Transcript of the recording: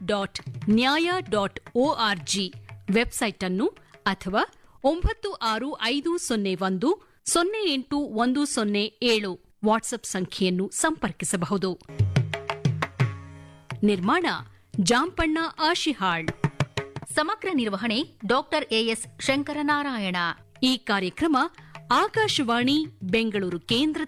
www.nya.org website ಅನ್ನು ಅಥವಾ 9550108107 WhatsApp ಸಂಖ್ಯೆಯನ್ನು ಸಂಪರ್ಕಿಸಬಹುದು. ನಿರ್ಮಾಣ ಜಾಂಪಣ್ಣ ಆಶಿಹಾಳ್. ಸಮಗ್ರ ನಿರ್ವಹಣೆ ಡಾಕ್ಟರ್ ಎಎಸ್ ಶಂಕರನಾರಾಯಣ. ಈ ಕಾರ್ಯಕ್ರಮ ಆಕಾಶವಾಣಿ ಬೆಂಗಳೂರು ಕೇಂದ್ರದ